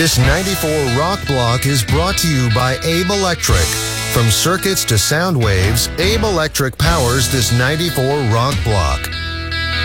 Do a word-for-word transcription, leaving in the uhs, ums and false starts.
This ninety-four Rock Block is brought to you by Abe Electric. From circuits to sound waves, Abe Electric powers this ninety-four Rock Block.